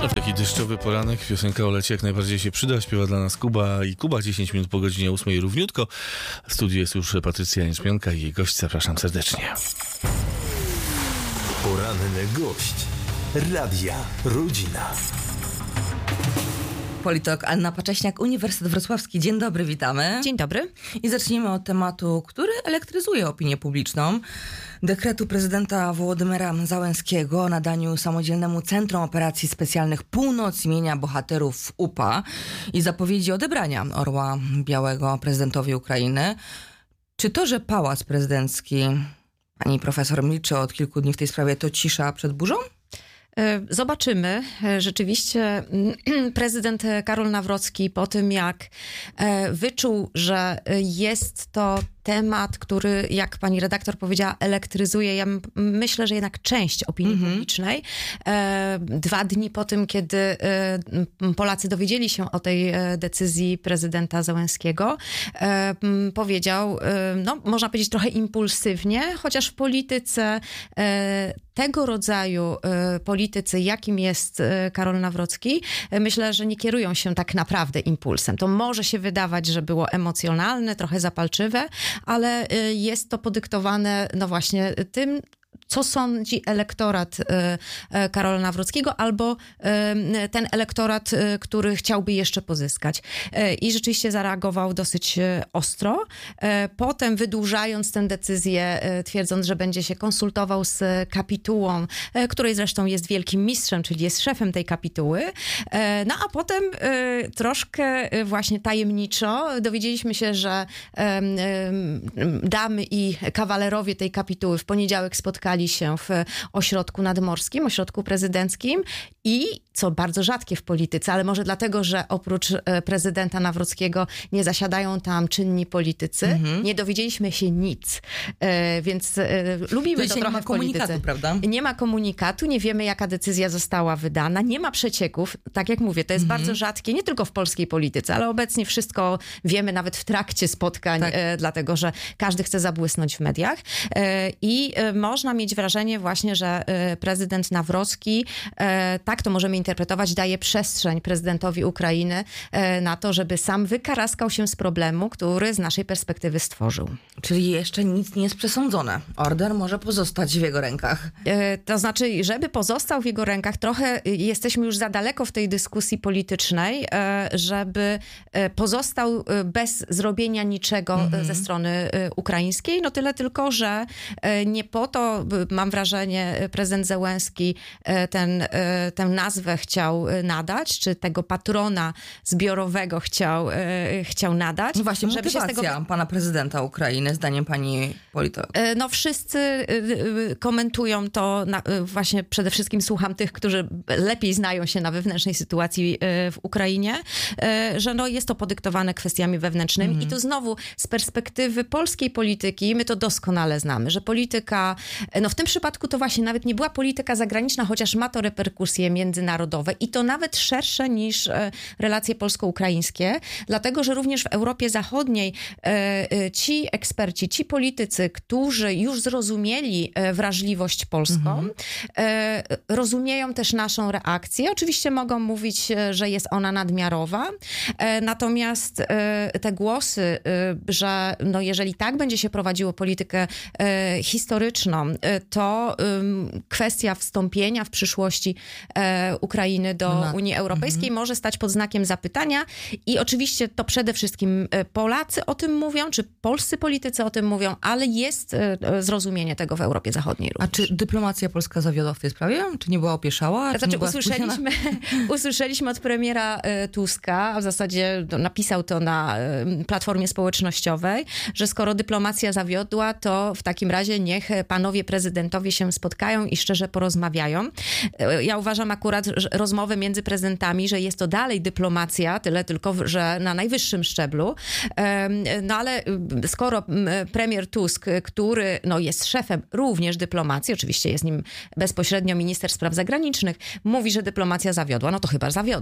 Taki deszczowy poranek, piosenka o lecie jak najbardziej się przyda. Śpiewa dla nas Kuba i Kuba 10 minut po godzinie 8 równiutko. W studiu jest już Patrycja Jęczmianka i jej gość. Zapraszam serdecznie. Poranny gość Radia Rodzina. Politolog Anna Pacześniak, Uniwersytet Wrocławski. Dzień dobry, witamy. Dzień dobry. I zacznijmy od tematu, który elektryzuje opinię publiczną. Dekretu prezydenta Wołodymyra Załęskiego o nadaniu samodzielnemu Centrum Operacji Specjalnych Północ imienia bohaterów UPA i zapowiedzi odebrania Orła Białego prezydentowi Ukrainy. Czy to, że Pałac Prezydencki, pani profesor milczy od kilku dni w tej sprawie, to cisza przed burzą? Zobaczymy. Rzeczywiście prezydent Karol Nawrocki po tym, jak wyczuł, że jest to temat, który, jak pani redaktor powiedziała, elektryzuje, ja myślę, że jednak część opinii publicznej. 2 dni po tym, kiedy Polacy dowiedzieli się o tej decyzji prezydenta Załęskiego, powiedział, no można powiedzieć trochę impulsywnie, chociaż w polityce tego rodzaju politycy, jakim jest Karol Nawrocki, myślę, że nie kierują się tak naprawdę impulsem. To może się wydawać, że było emocjonalne, trochę zapalczywe, ale jest to podyktowane, no właśnie, tym, co sądzi elektorat Karola Nawrockiego albo ten elektorat, który chciałby jeszcze pozyskać. I rzeczywiście zareagował dosyć ostro. Potem wydłużając tę decyzję, twierdząc, że będzie się konsultował z kapitułą, której zresztą jest wielkim mistrzem, czyli jest szefem tej kapituły. No a potem troszkę właśnie tajemniczo dowiedzieliśmy się, że damy i kawalerowie tej kapituły w poniedziałek spotkali się w ośrodku nadmorskim, ośrodku prezydenckim i, co bardzo rzadkie w polityce, ale może dlatego, że oprócz prezydenta Nawrockiego nie zasiadają tam czynni politycy, nie dowiedzieliśmy się nic. Więc lubimy to trochę w polityce. Prawda? Nie ma komunikatu, nie wiemy, jaka decyzja została wydana, nie ma przecieków. Tak jak mówię, to jest bardzo rzadkie, nie tylko w polskiej polityce, ale obecnie wszystko wiemy nawet w trakcie spotkań, dlatego, że każdy chce zabłysnąć w mediach. I można mieć wrażenie właśnie, że prezydent Nawrocki, tak to możemy interpretować, daje przestrzeń prezydentowi Ukrainy na to, żeby sam wykaraskał się z problemu, który z naszej perspektywy stworzył. Czyli jeszcze nic nie jest przesądzone. Order może pozostać w jego rękach. To znaczy, żeby pozostał w jego rękach, trochę jesteśmy już za daleko w tej dyskusji politycznej, żeby pozostał bez zrobienia niczego ze strony ukraińskiej. No tyle tylko, że nie po to, mam wrażenie, prezydent Załęski tę nazwę chciał nadać, czy tego patrona zbiorowego chciał nadać. No właśnie, żeby motywacja się z tego... pana prezydenta Ukrainy, zdaniem pani politolog. No wszyscy komentują to, właśnie przede wszystkim słucham tych, którzy lepiej znają się na wewnętrznej sytuacji w Ukrainie, że no jest to podyktowane kwestiami wewnętrznymi. I tu znowu z perspektywy polskiej polityki my to doskonale znamy, że polityka, no w tym przypadku to właśnie nawet nie była polityka zagraniczna, chociaż ma to reperkusje międzynarodowe i to nawet szersze niż relacje polsko-ukraińskie, dlatego, że również w Europie Zachodniej ci eksperci, ci politycy, którzy już zrozumieli wrażliwość polską, rozumieją też naszą reakcję. Oczywiście mogą mówić, że jest ona nadmiarowa, natomiast te głosy, że no jeżeli tak będzie się prowadziło politykę historyczną, to kwestia wstąpienia w przyszłości Ukrainy do Unii Europejskiej może stać pod znakiem zapytania i oczywiście to przede wszystkim Polacy o tym mówią, czy polscy politycy o tym mówią, ale jest zrozumienie tego w Europie Zachodniej również. A czy dyplomacja polska zawiodła w tej sprawie? Czy nie była opieszała? Znaczy, usłyszeliśmy od premiera Tuska, a w zasadzie napisał to na platformie społecznościowej, że skoro dyplomacja zawiodła, to w takim razie niech panowie prezydentowie się spotkają i szczerze porozmawiają. Ja uważam akurat, że rozmowy między prezydentami, że jest to dalej dyplomacja, tyle tylko, że na najwyższym szczeblu. No ale skoro premier Tusk, który no, jest szefem również dyplomacji, oczywiście jest nim bezpośrednio minister spraw zagranicznych, mówi, że dyplomacja zawiodła, no to chyba zawiodła.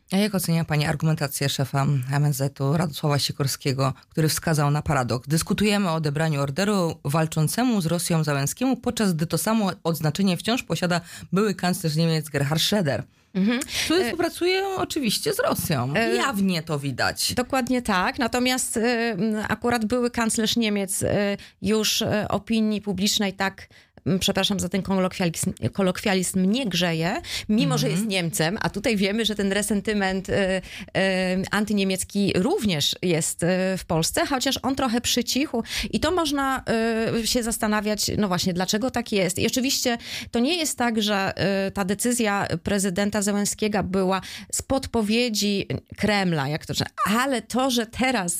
A jak ocenia pani argumentację szefa MSZ-u Radosława Sikorskiego, który wskazał na paradoks? Dyskutujemy o odebraniu orderu walczącemu z Rosją Załęskiemu, podczas gdy to samo odznaczenie wciąż posiada były kanclerz Niemiec Gerhard Schröder. Który współpracuje oczywiście z Rosją. Jawnie to widać. Dokładnie tak. Natomiast akurat były kanclerz Niemiec już opinii publicznej tak, przepraszam za ten kolokwializm, nie grzeje, mimo że jest Niemcem, a tutaj wiemy, że ten resentyment antyniemiecki również jest w Polsce, chociaż on trochę przycichł i to można się zastanawiać, no właśnie, dlaczego tak jest. I oczywiście to nie jest tak, że ta decyzja prezydenta Załęskiego była z podpowiedzi Kremla, ale to, że teraz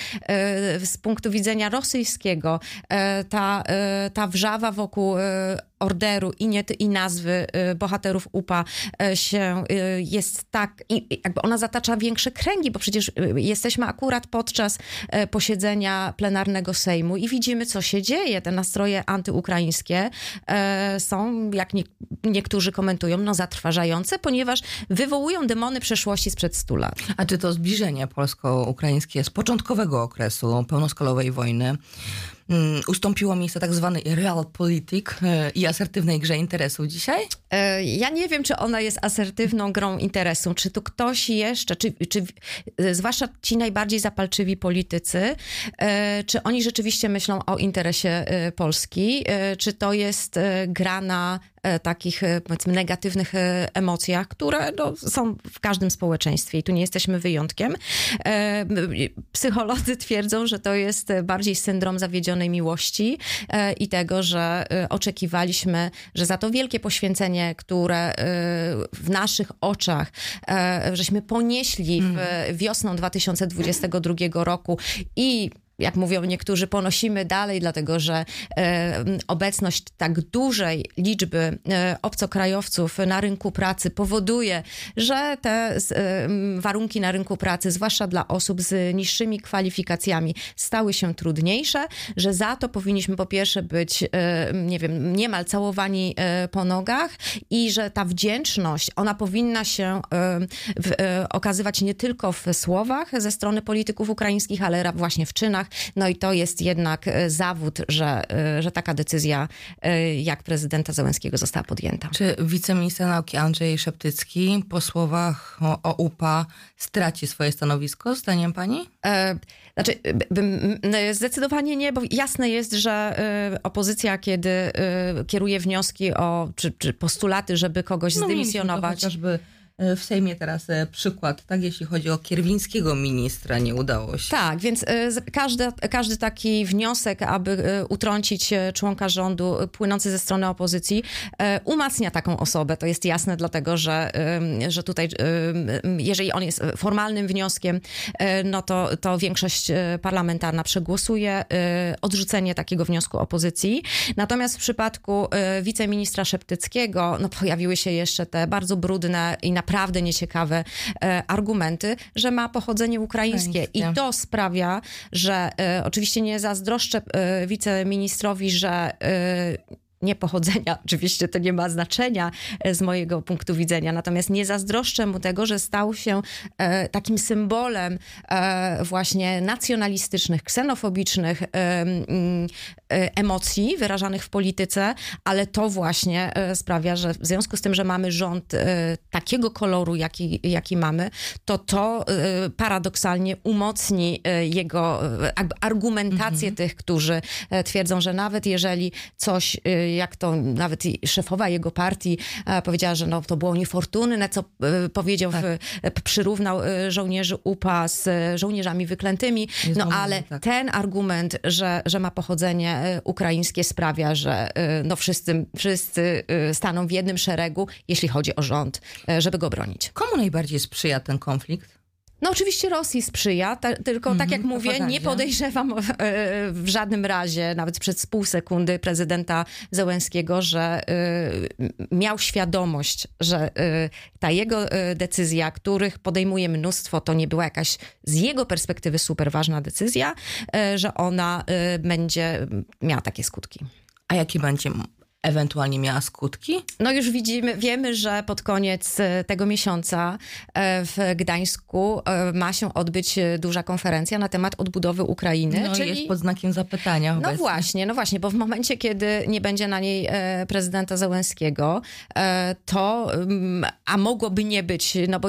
z punktu widzenia rosyjskiego ta wrzawa wokół orderu i nazwy bohaterów UPA się jest tak, i jakby ona zatacza większe kręgi, bo przecież jesteśmy akurat podczas posiedzenia plenarnego Sejmu i widzimy, co się dzieje. Te nastroje antyukraińskie są, jak niektórzy komentują, zatrważające, ponieważ wywołują demony przeszłości sprzed 100 lat. A czy to zbliżenie polsko-ukraińskie z początkowego okresu pełnoskalowej wojny ustąpiło miejsce tak zwanej realpolitik i asertywnej grze interesów dzisiaj? Ja nie wiem, czy ona jest asertywną grą interesu. Czy tu ktoś jeszcze, czy zwłaszcza ci najbardziej zapalczywi politycy, czy oni rzeczywiście myślą o interesie Polski? Czy to jest gra na takich, powiedzmy, negatywnych emocjach, które są w każdym społeczeństwie i tu nie jesteśmy wyjątkiem. Psycholodzy twierdzą, że to jest bardziej syndrom zawiedzionej miłości i tego, że oczekiwaliśmy, że za to wielkie poświęcenie, które w naszych oczach żeśmy ponieśli wiosną 2022 roku i jak mówią niektórzy, ponosimy dalej, dlatego że obecność tak dużej liczby obcokrajowców na rynku pracy powoduje, że te warunki na rynku pracy, zwłaszcza dla osób z niższymi kwalifikacjami, stały się trudniejsze, że za to powinniśmy po pierwsze być, niemal całowani po nogach i że ta wdzięczność, ona powinna się okazywać nie tylko w słowach ze strony polityków ukraińskich, ale właśnie w czynach. No i to jest jednak zawód, że taka decyzja jak prezydenta Załęskiego została podjęta. Czy wiceminister nauki Andrzej Szeptycki po słowach o UPA straci swoje stanowisko, zdaniem pani? Zdecydowanie nie, bo jasne jest, że opozycja, kiedy kieruje wnioski czy postulaty, żeby kogoś zdymisjonować... Chociażby w Sejmie teraz przykład, tak, jeśli chodzi o kierwińskiego ministra, nie udało się. Tak, więc każdy taki wniosek, aby utrącić członka rządu płynący ze strony opozycji, umacnia taką osobę. To jest jasne, dlatego że tutaj, jeżeli on jest formalnym wnioskiem, no to większość parlamentarna przegłosuje odrzucenie takiego wniosku opozycji. Natomiast w przypadku wiceministra Szeptyckiego, pojawiły się jeszcze te bardzo brudne i naprawdę nieciekawe argumenty, że ma pochodzenie ukraińskie. I to sprawia, że oczywiście nie zazdroszczę wiceministrowi, że nie pochodzenia, oczywiście to nie ma znaczenia z mojego punktu widzenia, natomiast nie zazdroszczę mu tego, że stał się takim symbolem właśnie nacjonalistycznych, ksenofobicznych emocji wyrażanych w polityce, ale to właśnie sprawia, że w związku z tym, że mamy rząd takiego koloru, jaki mamy, to paradoksalnie umocni jego argumentację tych, którzy twierdzą, że nawet jeżeli coś, jak to nawet szefowa jego partii powiedziała, że to było niefortunne, co powiedział, przyrównał żołnierzy UPA z żołnierzami wyklętymi, ale ten argument, że ma pochodzenie ukraińskie sprawia, że wszyscy staną w jednym szeregu, jeśli chodzi o rząd, żeby go bronić. Komu najbardziej sprzyja ten konflikt? Oczywiście Rosji sprzyja, tylko tak jak mówię, nie podejrzewam w żadnym razie, nawet przez pół sekundy prezydenta Załęskiego, że miał świadomość, że ta jego decyzja, których podejmuje mnóstwo, to nie była jakaś z jego perspektywy super ważna decyzja, że ona będzie miała takie skutki. A jaki będzie ewentualnie miała skutki? No już wiemy, że pod koniec tego miesiąca w Gdańsku ma się odbyć duża konferencja na temat odbudowy Ukrainy. No czyli jest pod znakiem zapytania. No obecnie. właśnie, bo w momencie, kiedy nie będzie na niej prezydenta Załęskiego, to, a mogłoby nie być, no bo